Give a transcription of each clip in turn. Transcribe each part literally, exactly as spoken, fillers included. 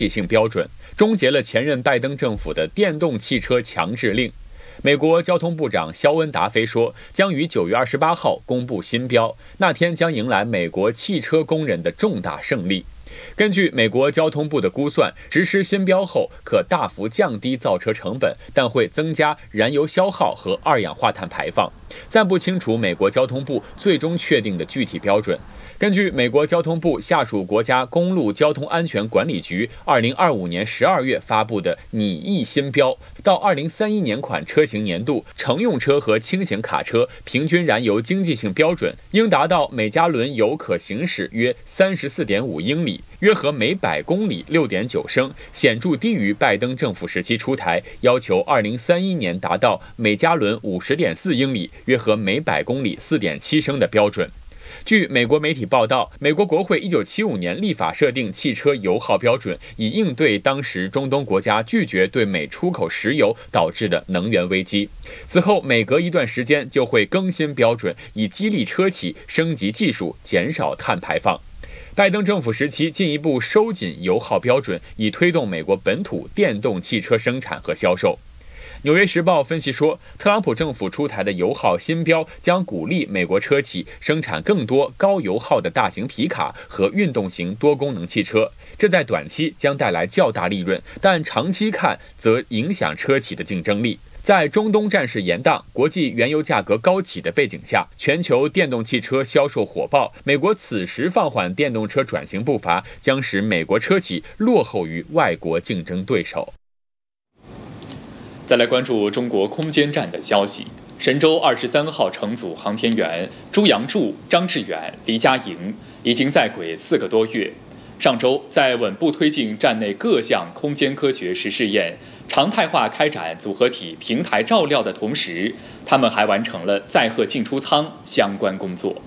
体性标准，终结了前任拜登政府的电动汽车强制令。美国交通部长肖恩·达菲说，将于九月二十八号公布新标，那天将迎来美国汽车工人的重大胜利。根据美国交通部的估算，实施新标后可大幅降低造车成本，但会增加燃油消耗和二氧化碳排放。暂不清楚美国交通部最终确定的具体标准。根据美国交通部下属国家公路交通安全管理局二零二五年十二月发布的拟议新标，到二零三一年款车型年度，乘用车和轻型卡车平均燃油经济性标准应达到每加仑油可行驶约 三十四点五英里，约合每百公里 六点九升，显著低于拜登政府时期出台要求二零三一年达到每加仑 五十点四英里，约合每百公里 四点七升的标准。据美国媒体报道，美国国会一九七五年立法设定汽车油耗标准，以应对当时中东国家拒绝对美出口石油导致的能源危机。此后每隔一段时间就会更新标准，以激励车企升级技术，减少碳排放。拜登政府时期进一步收紧油耗标准，以推动美国本土电动汽车生产和销售。纽约时报分析说，特朗普政府出台的油耗新标将鼓励美国车企生产更多高油耗的大型皮卡和运动型多功能汽车，这在短期将带来较大利润，但长期看则影响车企的竞争力。在中东战事延宕、国际原油价格高企的背景下，全球电动汽车销售火爆，美国此时放缓电动车转型步伐，将使美国车企落后于外国竞争对手。 再来关注中国空间站的消息。神舟二十三号乘组航天员朱杨柱、张志远、黎佳莹已经在轨四个多月。上周，在稳步推进站内各项空间科学实试验、常态化开展组合体平台照料的同时，他们还完成了载荷进出舱相关工作。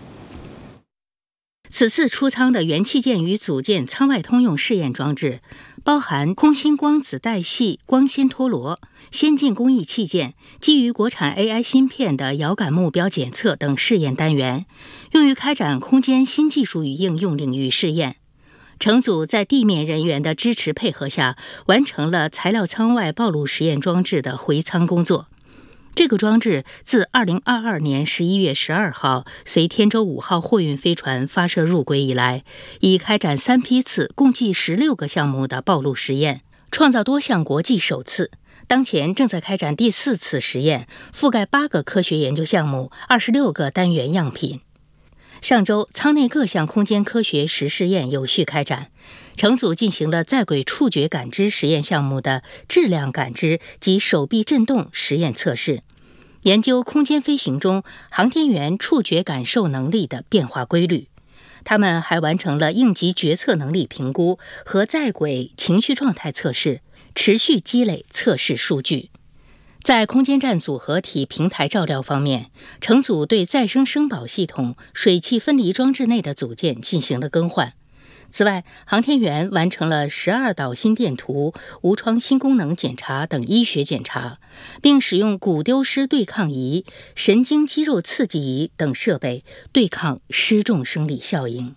此次出舱的元器件与组件舱外通用试验装置，包含空心光子带系光纤陀螺、先进工艺器件、基于国产 A I 芯片的遥感目标检测等试验单元，用于开展空间新技术与应用领域试验。乘组在地面人员的支持配合下，完成了材料舱外暴露实验装置的回舱工作。这个装置自二零二二年十一月十二号随天舟五号货运飞船发射入轨以来，已开展三批次，共计十六个项目的暴露实验，创造多项国际首次。当前正在开展第四次实验，覆盖八个科学研究项目、二十六个单元样品。上周，舱内各项空间科学实试验有序开展，乘组进行了在轨触觉感知实验项目的质量感知及手臂振动实验测试，研究空间飞行中航天员触觉感受能力的变化规律。他们还完成了应急决策能力评估和在轨情绪状态测试，持续积累测试数据。在空间站组合体平台照料方面，乘组对再生生保系统水汽分离装置内的组件进行了更换。此外，航天员完成了十二导心电图、无创新功能检查等医学检查，并使用骨丢失对抗仪、神经肌肉刺激仪等设备对抗失重生理效应。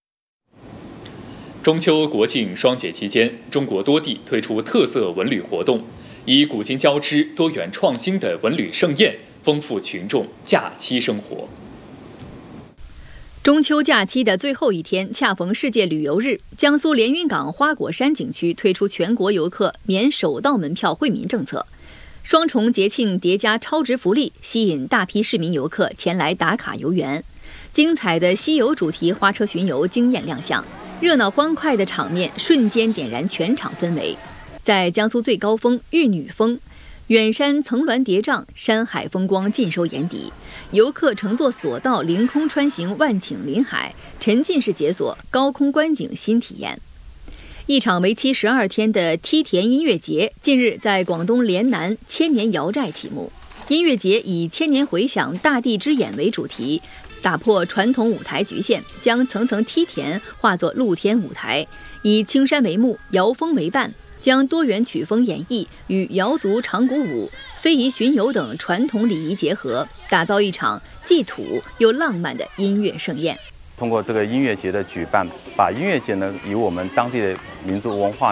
中秋国庆双节期间，中国多地推出特色文旅活动，以古今交织、多元创新的文旅盛宴，丰富群众假期生活。 中秋假期的最后一天，恰逢世界旅游日，江苏连云港花果山景区推出全国游客免首道门票惠民政策，双重节庆叠加超值福利，吸引大批市民游客前来打卡游园。精彩的西游主题花车巡游惊艳亮相，热闹欢快的场面瞬间点燃全场氛围。在江苏最高峰玉女峰，远山层峦叠嶂，山海风光尽收眼底，游客乘坐索道凌空穿行万顷林海，沉浸式解锁高空观景新体验。一场为期十二天的梯田音乐节近日在广东连南千年瑶寨启幕。音乐节以千年回响大地之眼为主题，打破传统舞台局限，将层层梯田化作露天舞台，以青山为幕，瑶峰为伴，将多元曲风演绎与瑶族长鼓舞、非遗巡游等传统礼仪结合，打造一场既土又浪漫的音乐盛宴。 通过这个音乐节的举办，把音乐节呢与我们当地的民族文化